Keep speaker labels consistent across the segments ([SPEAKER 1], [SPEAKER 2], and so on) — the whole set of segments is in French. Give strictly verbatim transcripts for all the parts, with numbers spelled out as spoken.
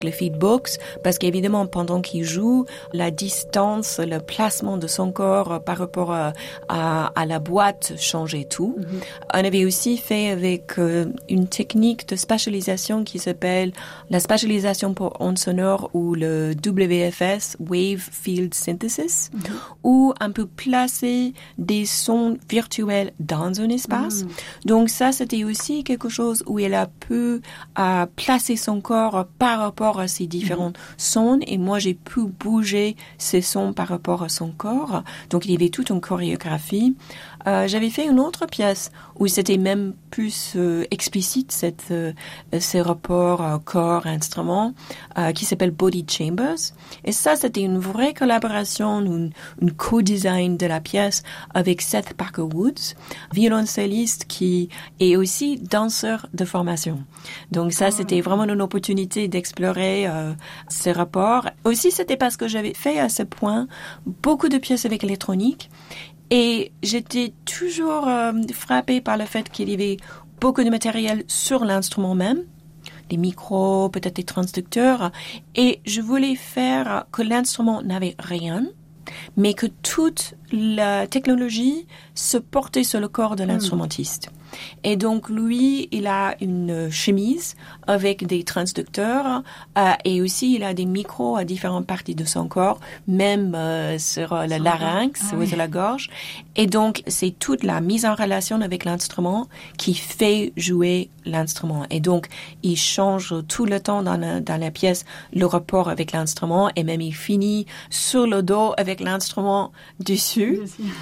[SPEAKER 1] le feedbox, parce qu'évidemment, pendant qu'il joue, la distance, le placement de son corps par rapport à, à, à la boîte changeait tout. Mm-hmm. On avait aussi fait avec euh, une technique de spatialisation qui s'appelle la spatialisation pour ondes sonores ou le W F S, Wave Field Synthesis, mm-hmm. où on peut placer des sons virtuels dans un espace. Mm-hmm. Donc ça, c'était aussi quelque chose où elle a pu euh, placer son corps par rapport à ces différents mmh. sons, et moi j'ai pu bouger ces sons par rapport à son corps. Donc il y avait toute une chorégraphie. Euh, j'avais fait une autre pièce où c'était même plus euh, explicite, cette, euh, ce rapport euh, corps-instrument, euh, qui s'appelle Body Chambers. Et ça, c'était une vraie collaboration, une, une co-design de la pièce avec Seth Parker Woods, violoncelliste qui est aussi danseur de formation. Donc ça, c'était vraiment une opportunité d'explorer euh, ce rapport. Aussi, c'était parce que j'avais fait à ce point beaucoup de pièces avec l'électronique. Et j'étais toujours euh, frappée par le fait qu'il y avait beaucoup de matériel sur l'instrument même, des micros, peut-être des transducteurs. Et je voulais faire que l'instrument n'avait rien, mais que toute la technologie se portait sur le corps de l'instrumentiste. Mmh. Et donc, lui, il a une chemise avec des transducteurs euh, et aussi, il a des micros à différentes parties de son corps, même euh, sur le larynx ah, ou oui. sur la gorge. Et donc, c'est toute la mise en relation avec l'instrument qui fait jouer l'instrument. Et donc, il change tout le temps dans la, dans la pièce le rapport avec l'instrument et même il finit sur le dos avec l'instrument dessus,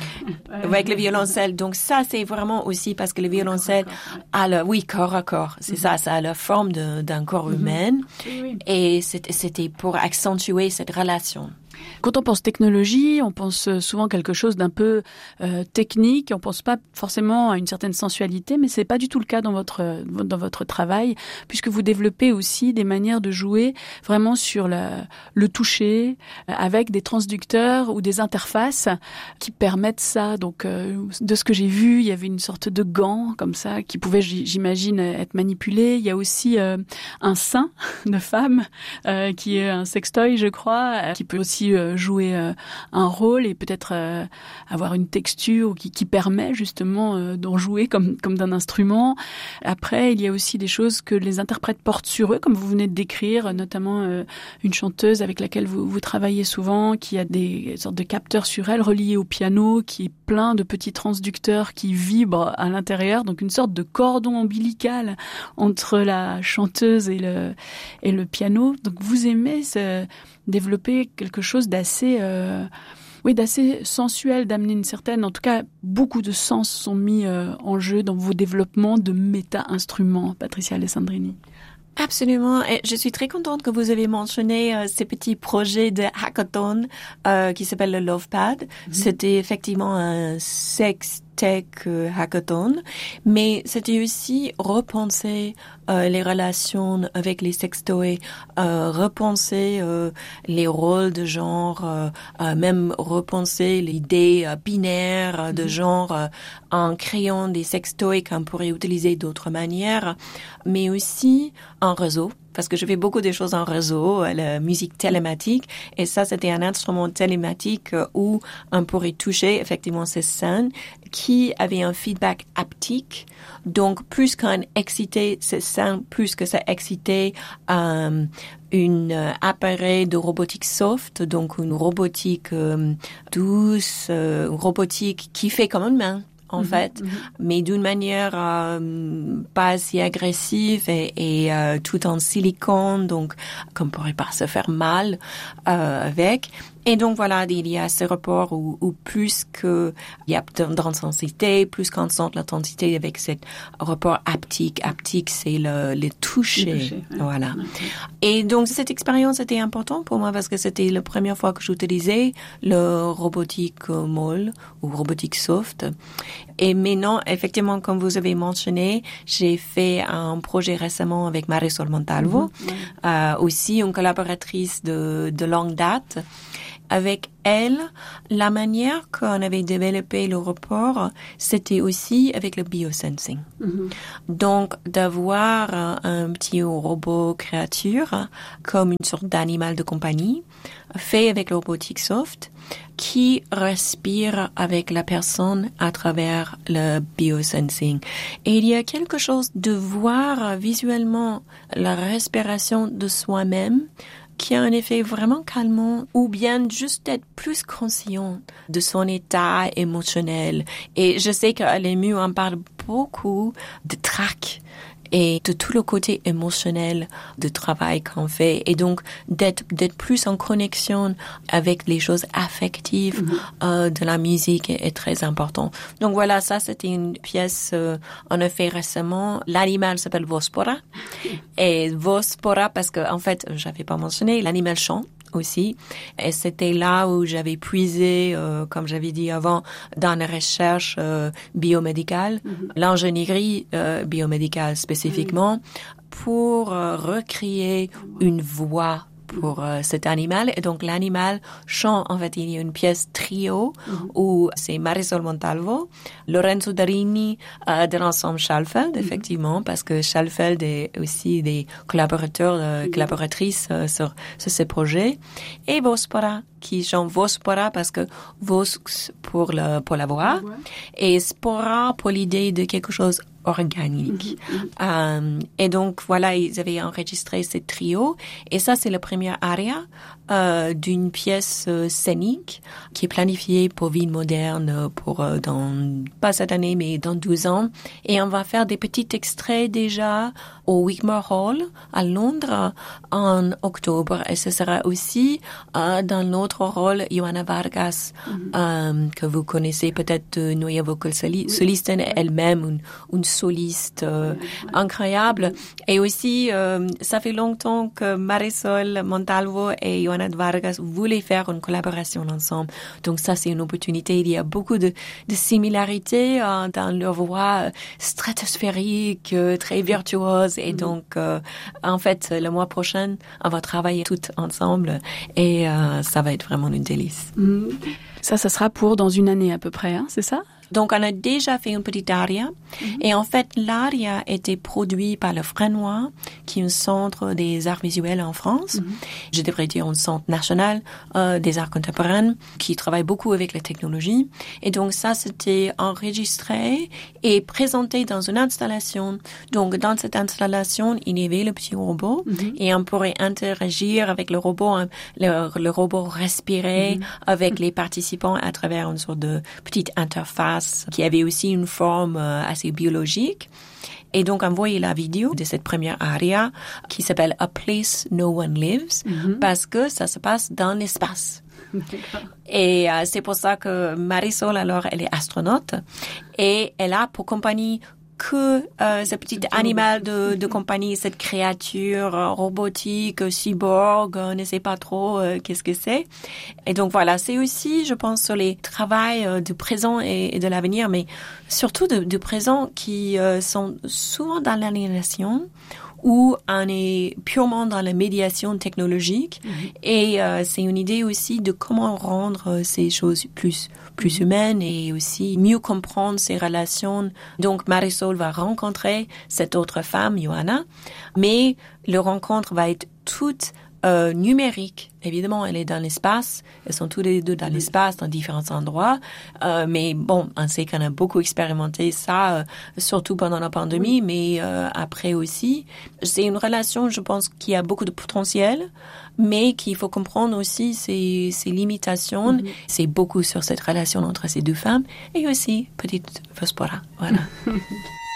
[SPEAKER 1] avec le violoncelle. Donc, ça, c'est vraiment aussi parce que le violoncelle a le, oui, corps à corps. C'est mm-hmm. ça, ça a la forme de, d'un corps mm-hmm. humain. Oui, oui. Et c'était, c'était pour accentuer cette relation.
[SPEAKER 2] Quand on pense technologie, on pense souvent quelque chose d'un peu euh, technique. On pense pas forcément à une certaine sensualité, mais c'est pas du tout le cas dans votre dans votre travail, puisque vous développez aussi des manières de jouer vraiment sur la, le toucher, euh, avec des transducteurs ou des interfaces qui permettent ça. Donc, euh, de ce que j'ai vu, il y avait une sorte de gant comme ça qui pouvait, j'imagine, être manipulé. Il y a aussi euh, un sein de femme euh, qui est un sextoy, je crois, euh, qui peut aussi euh, jouer euh, un rôle et peut-être euh, avoir une texture qui, qui permet justement euh, d'en jouer comme, comme d'un instrument. Après, il y a aussi des choses que les interprètes portent sur eux, comme vous venez de décrire, notamment euh, une chanteuse avec laquelle vous, vous travaillez souvent, qui a des sortes de capteurs sur elle reliés au piano, qui est plein de petits transducteurs qui vibrent à l'intérieur, donc une sorte de cordon ombilical entre la chanteuse et le, et le piano. Donc vous aimez ce, développer quelque chose d'assez, euh, oui, d'assez sensuel, d'amener une certaine, en tout cas, beaucoup de sens sont mis euh, en jeu dans vos développements de méta-instruments, Patricia Alessandrini.
[SPEAKER 1] Absolument. Et je suis très contente que vous avez mentionné euh, ces petits projets de hackathon euh, qui s'appelle le Lovepad. Mm-hmm. C'était effectivement un sex tech euh, hackathon, mais c'était aussi repenser euh, les relations avec les sextoys, euh, repenser euh, les rôles de genre, euh, euh, même repenser l'idée euh, binaire euh, de genre euh, en créant des sextoys qu'on pourrait utiliser d'autres manières, mais aussi en réseau. Parce que je fais beaucoup de choses en réseau, la musique télématique, et ça, c'était un instrument télématique où on pourrait toucher effectivement ces scènes qui avaient un feedback haptique. Donc, plus qu'on excitait ces scènes, plus que ça excitait euh, une euh, appareil de robotique soft, donc une robotique euh, douce, euh, une robotique qui fait comme une main. En mm-hmm, fait, mm-hmm. mais d'une manière euh, pas si agressive et, et euh, tout en silicone, donc qu'on pourrait pas se faire mal euh, avec. Et donc voilà, il y a ce rapport où, où plus que il y a d'intensité, plus qu'on sent l'intensité avec ce rapport haptique. Haptique, c'est le, le toucher. Le toucher ouais. Voilà. Okay. Et donc cette expérience était importante pour moi parce que c'était la première fois que j'utilisais le robotique molle ou robotique soft. Et maintenant, effectivement, comme vous avez mentionné, j'ai fait un projet récemment avec Marisol Montalvo, mm-hmm. euh, aussi une collaboratrice de, de longue date. avec elle, la manière qu'on avait développé le report, c'était aussi avec le biosensing. Mm-hmm. Donc, d'avoir un petit robot créature comme une sorte d'animal de compagnie, fait avec le robotique soft, qui respire avec la personne à travers le biosensing. Et il y a quelque chose de voir visuellement la respiration de soi-même qui a un effet vraiment calmant, ou bien juste d'être plus conscient de son état émotionnel. Et je sais qu'à l'E M U, on parle beaucoup de trac et de tout le côté émotionnel de travail qu'on fait, et donc d'être d'être plus en connexion avec les choses affectives mm-hmm. euh, de la musique est, est très important. Donc voilà, ça c'était une pièce euh, on a fait récemment. L'animal s'appelle Vospora et Vospora parce que en fait j'avais pas mentionné, l'animal chante aussi, et c'était là où j'avais puisé, euh, comme j'avais dit avant, dans la recherche euh, biomédicale, mm-hmm. l'ingénierie euh, biomédicale spécifiquement, mm-hmm. pour euh, recréer une voix pour euh, cet animal. Et donc l'animal chante, en fait, il y a une pièce trio mm-hmm. où c'est Marisol Montalvo, Lorenzo Darini euh, de l'ensemble Schalfeld, mm-hmm. effectivement, parce que Schalfeld est aussi des collaborateurs, euh, mm-hmm. collaboratrices euh, sur, sur ces projets, et Vospora, qui chante Vospora parce que Vos pour le pour la voix, ouais. et Spora pour l'idée de quelque chose organique. Mm-hmm. Euh, et donc voilà, ils avaient enregistré ce trio, et ça c'est la première aria euh, d'une pièce euh, scénique qui est planifiée pour Vie moderne pour euh, dans pas cette année mais dans douze ans, et on va faire des petits extraits déjà au Wigmore Hall à Londres en octobre, et ce sera aussi euh, dans notre rôle Johanna Vargas, mm-hmm. euh, que vous connaissez peut-être de Neue Vocal Soliste, oui. elle-même une, une soliste euh, incroyable, et aussi euh, ça fait longtemps que Marisol Montalvo et Johanna Vargas voulaient faire une collaboration ensemble, donc ça c'est une opportunité. Il y a beaucoup de, de similarités euh, dans leur voix stratosphérique, euh, très virtuose, et mm-hmm. donc euh, en fait le mois prochain on va travailler toutes ensemble, et euh, ça va être vraiment une délice.
[SPEAKER 2] Mmh. Ça, ça sera pour dans une année à peu près, hein, c'est ça?
[SPEAKER 1] Donc, on a déjà fait une petite aria. Mm-hmm. Et en fait, l'aria était produit par le Frénois, qui est un centre des arts visuels en France. Mm-hmm. Je devrais dire un centre national euh, des arts contemporains, qui travaille beaucoup avec la technologie. Et donc, ça, c'était enregistré et présenté dans une installation. Donc, dans cette installation, il y avait le petit robot, mm-hmm. et on pourrait interagir avec le robot. Le, le robot respirait mm-hmm. avec les participants à travers une sorte de petite interface qui avait aussi une forme euh, assez biologique. Et donc, on voyait la vidéo de cette première aria qui s'appelle A Place No One Lives, mm-hmm. parce que ça se passe dans l'espace. Et euh, c'est pour ça que Marisol, alors, elle est astronaute, et elle a pour compagnie que euh, ce petit animal de, de compagnie, cette créature euh, robotique, cyborg, on ne sait pas trop euh, qu'est-ce que c'est. Et donc voilà, c'est aussi, je pense, sur les travails euh, du présent et, et de l'avenir, mais surtout de, du présent qui euh, sont souvent dans l'aliénation, où on est purement dans la médiation technologique, mmh. et euh, c'est une idée aussi de comment rendre euh, ces choses plus plus mmh. humaines, et aussi mieux comprendre ces relations. Donc Marisol va rencontrer cette autre femme, Johanna, mais le rencontre va être toute Euh, numérique. Évidemment, elle est dans l'espace. Elles sont tous les deux dans l'espace, dans différents endroits. Euh, mais bon, on sait qu'on a beaucoup expérimenté ça, euh, surtout pendant la pandémie, mais euh, après aussi. C'est une relation, je pense, qui a beaucoup de potentiel, mais qu'il faut comprendre aussi ses, ses limitations. Mm-hmm. C'est beaucoup sur cette relation entre ces deux femmes, et aussi petite Vospora. Voilà.